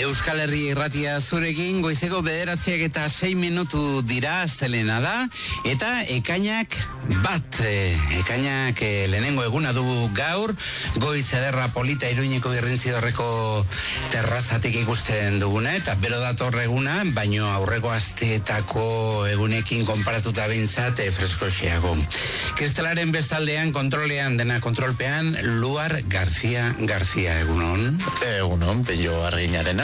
Euskal Herri Irratia zurekin, goizeko 9:06 dira, astelena da, eta ekainak bat, ekainak lehenengo eguna dugu gaur, goiz ederra polita Iruñeko Irrintzidorreko terrazatik ikusten duguna, eta bero dator eguna, baino aurreko asteetako egunekin konparatuta bintzat freskoxeago. Kristelaren bestaldean, kontrolean, dena kontrolpean, Luar García egunon. Egunon, Pello Arginarena.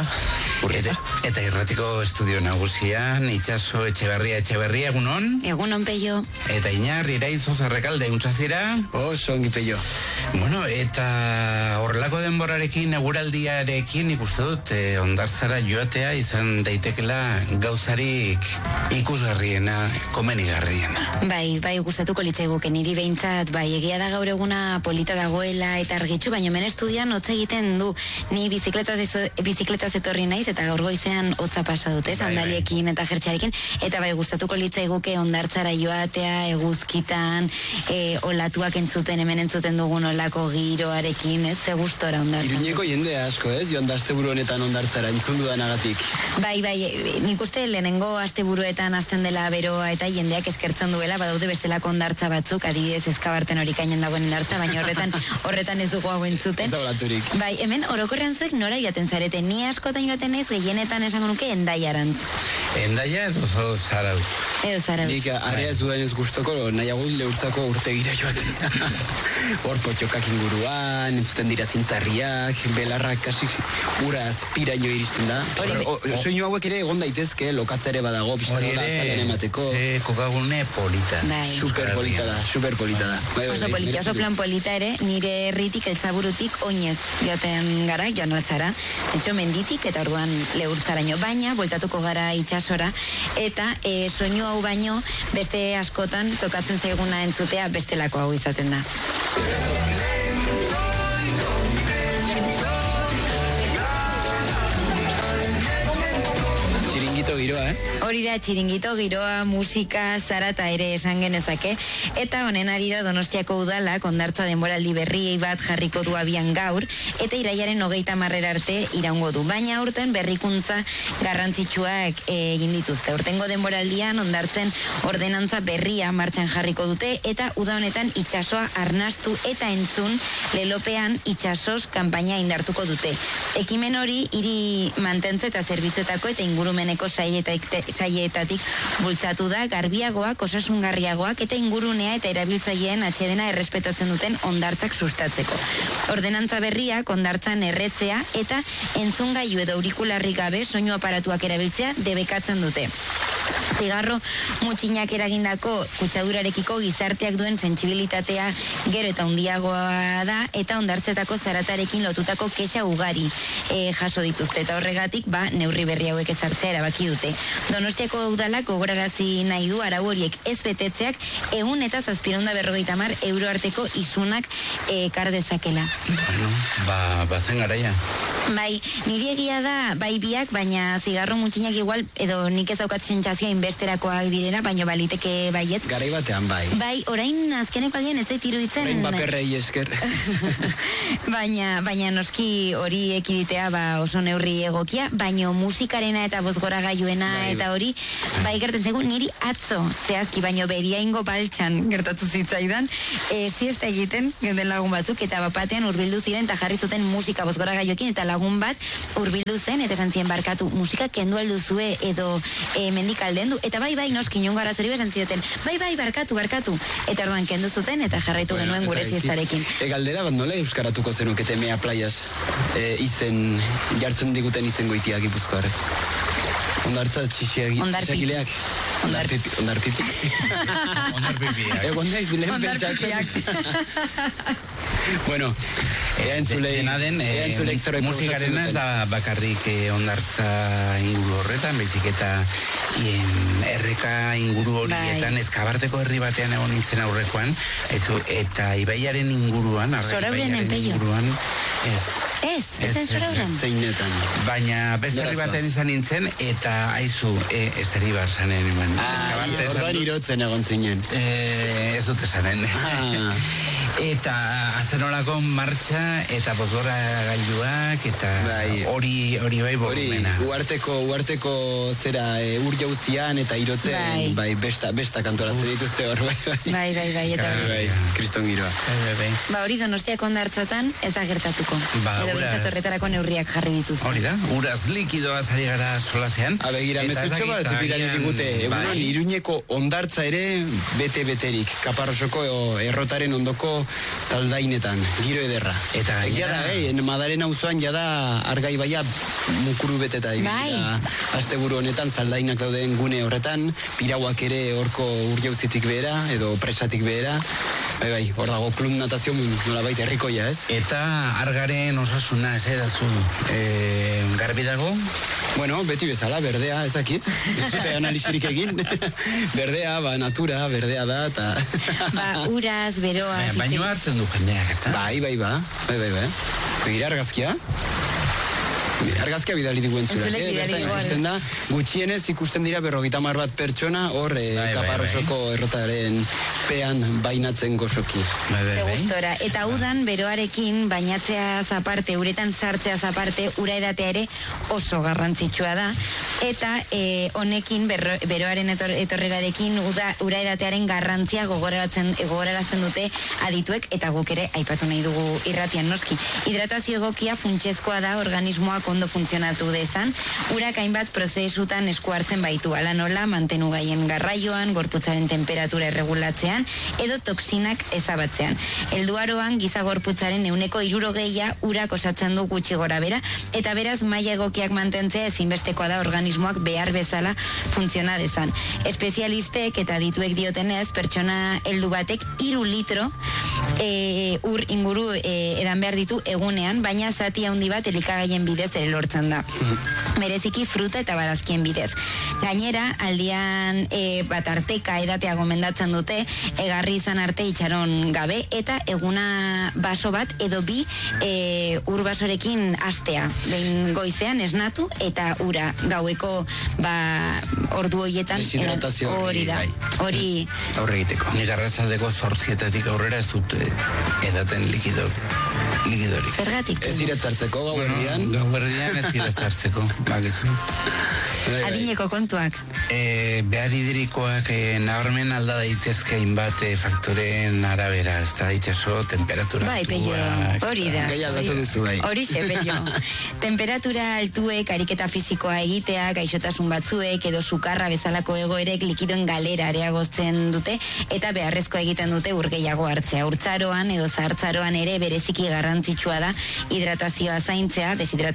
Eta irratiko estudio nagusian, Itxaso Etxeberria, egunon. Egunon, Pello. Eta Iñar Iraizo Zarrekalde, untzazira. Songi, Pello. Bueno, eta horrelako denborarekin, eguraldiarekin ikuste dut, ondartzara joatea izan daitekela gauzarik ikusgarriena, komenigarriena. Bai, gustatuko litzaiguke niri behintzat, egia da gaur eguna polita dagoela eta argitxu, baina hemen estudian hotza egiten du. Ni bizikletaz etorri naiz eta gaur goizean hotza pasa dute, sandaliekin eta jertxarekin, eta gustatuko litzaiguke ondartzara joatea, eguzkitan, olatuak hemen entzuten dugun olako giroarekin, ez, ze gustora ondartzara. Iruñeko jende asko, ez, joan da asteburu honetan ondartzara, entzun dudanagatik. Bai, nik uste lehenengo asteburuetan hasten dela beroa eta jendeak eskertzen duela, badaude bestelako ondartza batzuk, adibidez Ezkabarten hori kainen dagoen ondartza, baina horretan ez dugu hau entzuten. Ez da olaturik. Bai, hemen orokorrean zuek nora joaten zarete, ni askotan joaten ez, gehienetan esango nuke Hendaiarantz. Hendaia edo Zarautz? Edo Zarautz. Nik area ez duen ez gustoko, nahiago Leurtzako urtegira joaten. Hor potxokak inguruan, entzuten dira zintzarriak, belarrak kasik ura azpiraino iristen da. Soinu hauek ere egon daitezke, lokatzere badago, pistadola azalen emateko. Kokagune polita. Super polita da. Oso polita, oso plan polita ere, nire herritik, Eltzaburutik, oinez joaten gara, joan ratzara. Etxo menditik eta orduan Leurtzaraino, baina, bueltatuko gara itsasora, eta soinu hau baino, beste askotan tokatzen zaiguna entzutea bestelako hau izaten da. Txiringito giroa, Hori da, txiringito giroa, musika, zarata ere esan genezake, eta honen arira Donostiako udalak ondartza denboraldi berriei bat jarriko du abian gaur, eta iraiaren 30 arte iraungo du, baina aurten berrikuntza garrantzitsuak egin dituzte. Urtengo denboraldian ondartzen ordenantza berria martxan jarriko dute, eta uda honetan itsasoa arnastu eta entzun lelopean itsasos kanpaina indartuko dute. Ekimen hori hiri mantentze eta zerbitzuetako eta ingurumeneko saietatik bultzatu da, garbiagoak, osasungarriagoak eta ingurunea eta erabiltzaileen atsedena errespetatzen duten ondartzak sustatzeko. Ordenantza berriak ondartzan erretzea eta entzungailu edo aurikularrik gabe soinu aparatuak erabiltzea debekatzen dute. Zigarro mutxinak eragindako kutsadurarekiko gizarteak duen sentsibilitatea gero eta handiagoa da, eta ondartzetako zaratarekin lotutako kexa ugari jaso dituzte, eta horregatik neurri berri hauek ezartzea erabaki dute. Donostiako udalak gogorarazi nahi du arau horiek ez betetzeak 150 euro arteko isunak ekar dezakela. Bueno, bazen garaia. Bai, niri egia da, biak, baina zigarro mutxinak igual, edo nik ez daukat sentsazioa inbesterakoak direna, baina baliteke baietz. Garai batean, bai. Bai, orain azkeneko aldean ez zait iruditzen. Orain baperrei esker. Baina noski hori ekiditea oso neurri egokia, baina musikarena eta bozgora gaiuena eta hori, gertatzen zaigu niri atzo zehazki, baino beriaingo baltsan gertatu zitzaidan, siesta egiten genden lagun batzuk, eta bapatean hurbildu ziren eta jarri zuten musika bozgora gaioekin, eta lagun bat hurbildu zen eta esan zien barkatu, musika kendu alduzue edo mendik aldendu, eta bai noski inongo arazori esan zioten, bai barkatu, eta orduan kendu zuten eta jarraitu genuen gure siestarekin. Galdera bat nola euskaratuko zenukete Mea Playas izen jartzen diguten izen goitiak Gipuzkoarrek? Ondartza txisagileak. Ondarpipi. Egon naiz lehen pentsatzen. Bueno, erantzulek zerbait musikaren ez da bakarrik ondartza inguru horretan, baizik eta erreka inguru horietan, Ezkabarteko herri batean egon nintzen aurrekoan, eta ibaiaren inguruan, Zorauren inguruan, ez Zorauren. Zeinetan. Baina beste herri batean izan nintzen, eta aizu, ez Eribar zanen eman. Orduan irotzen egon zinen. Ez dute zanen. Eta azenolako martxa eta bozgora gailuak eta hori bai volumena. Uarteko zera ur jauzian eta irotzean bai besta kantoratzen dituzte hor bai eta kriston giroa. Ba hori Donostiako hondartzatan ez da gertatuko. Edo bintzat horretarako neurriak jarri dituzte. Hori da, uraz likidoaz ari gara solasean. Begira, mezutxo bat bidali digute. Egunon, Iruñeko hondartza ere bete-beterik. Kaparrosoko errotaren ondoko zaldainetan. Giro ederra. Eta jada, Madaren auzoan jada argai baia mukuru beteta. Asteburu honetan zaldainak dauden gune horretan, pirauak ere horko urjauzitik behera, edo presatik behera. Bai, hor dago klub natazio nolabait herrikoia, ez? Eta argaren osasuna, ez edazu, garbi dago? Bueno, beti bezala, berdea, ezakit. Ez dute analizirik egin. Berdea, natura, berdea da, eta... Uraz, beroa... Baino hartzen du jendeak, ez da? Bai. Begira argazkia. Argazkia bidali digu entzurak. Ikusten da, gutxienez ikusten dira 50 bat pertsona hor Kaparrosoko errotaren pean bainatzen gozoki. Gustora. Eta udan beroarekin bainatzeaz aparte, uretan sartzeaz aparte, ura edatea ere oso garrantzitsua da. Eta honekin beroaren etorrerarekin ura edatearen garrantzia gogorarazten dute adituek eta guk ere aipatu nahi dugu irratian noski. Hidratazio egokia funtsezkoa da organismoak ondo funtzionatu dezan, urak hainbat prozesutan esku hartzen baitu, ala nola mantenu gaien garraioan, gorputzaren temperatura erregulatzean, edo toksinak ezabatzean. Helduaroan giza gorputzaren 60% urak osatzen du gutxi gora bera, eta beraz maila egokiak mantentzea ezinbestekoa da organismoak behar bezala funtziona dezan. Espezialistek eta dituek diotenez, pertsona heldu batek 3 litro ur inguru edan behar ditu egunean, baina zati handi bat elikagaien bidez ere lortzen da. Mereziki fruta eta barazkien bidez. Gainera, aldian arteka edatea gomendatzen dute, egarri izan arte itxaron gabe, eta eguna baso bat edo 2 ur basorekin astea. Behin goizean esnatu eta ura gaueko ordu horietan. Deshidratazio hori da. Hori aurre egiteko. Nik arratsaldeko 8:00 aurrera ez dut edaten likidorik. Zergatik? Ez iratzartzeko gauerdian? Gauerdian ez iratzartzeko, bakizu. Adineko kontuak? Behar hidrikoak nabarmen alda daitezke hainbat faktoren arabera, ez da itxaso, temperatura altuak. Hori da. Gai aldatu duzu bai. Horixe, pello. Temperatura altuek, ariketa fisikoa egitea, gaixotasun batzuek, edo sukarra bezalako egoerek likidoen galera areagozten dute, eta beharrezko egiten dute ur gehiago hartzea. Urtzaroan edo zahartzaroan ere bereziki garrantzitsua da hidratazioa zaintzea,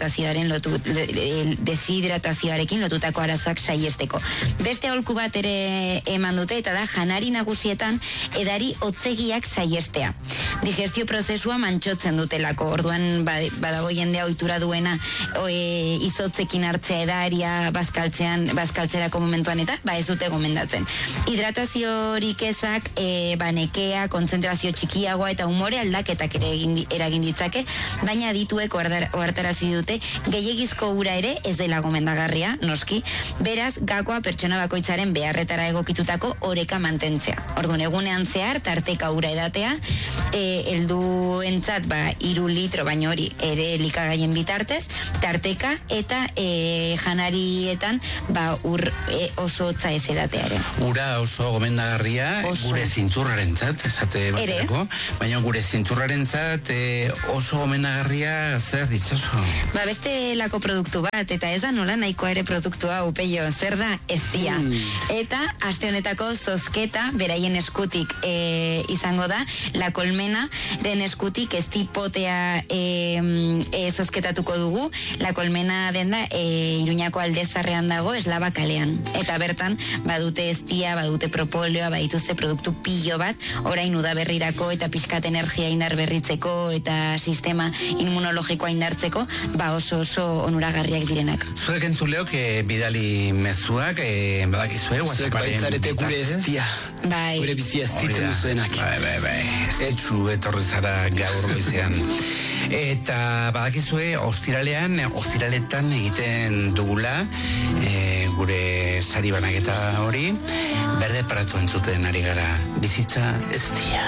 deshidratazioarekin lotutako arazoak saiesteko. Beste aholku bat ere eman dute, eta da janari nagusietan edari hotzegiak saiestea. Digestio prozesua mantxotzen dutelako, orduan badago jendea ohitura duena izotzekin hartzea edaria bazkaltzerako momentuan eta ez dute gomendatzen. Hidrataziorik ezak nekea, kontzentrazio txikiagoa eta umore aldaketak ere eragin ditzake, baina adituek ohartarazi dute gehiegizko ura ere ez dela gomendagarria, noski, beraz gakoa pertsona bakoitzaren beharretara egokitutako oreka mantentzea. Orduan egunean zehar tarteka ura edatea, helduentzat 3 litro, baina hori ere elikagaien bitartez, tarteka eta janarietan ur oso hotza ez edatearen. Ura oso gomendagarria gure zintzurrarentzat, esate baterako, baina gure zintzurrarentzat oso gomendagarria zer itxaso? Beste lako produktu bat, eta ez da nola nahikoa ere produktua upeio, zer da eztia. Eta aste honetako zozketa beraien eskutik izango da, La Colmena den eskutik eztipotea zozketatuko dugu. La Colmena den da Iruñako Aldezarrean dago, Eslaba kalean. Eta bertan badute eztia, badute propolioa, badituzte produktu pilo bat, orain udaberrirako eta pixkat energia indar berritzeko eta sistema inmunologikoa indartzeko, oso onuragarriak direnak. Zuek entzuleok bidali mezuak, badakizue, zuek baitzarete gure eztia. Gure bizia eztitzen duzuenak. Bai. Etxu etorri zara gaur goizean. Eta badakizue, ostiraletan egiten dugula, gure sari banaketa hori, berde paratu entzuten ari gara, bizitza eztia.